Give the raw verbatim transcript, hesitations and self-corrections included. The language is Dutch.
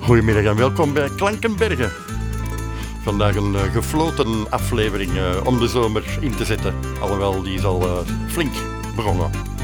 Goedemiddag en welkom bij Klankenbergen. Vandaag een uh, gefloten aflevering uh, om de zomer in te zetten. Alhoewel, die is al uh, flink begonnen.